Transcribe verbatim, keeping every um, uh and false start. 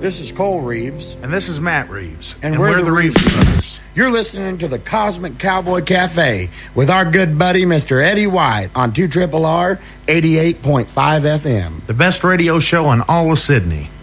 This is Cole Reeves. And this is Matt Reeves. And, and we're, we're the, the Reeves Brothers. You're listening to the Cosmic Cowboy Cafe with our good buddy, Mister Eddie White, on two R R R eighty-eight point five F M. The best radio show in all of Sydney.